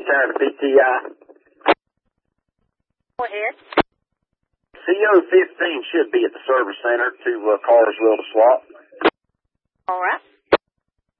tired of PTI. Go ahead. CO15 should be at the service center to Carswell to swap. All right.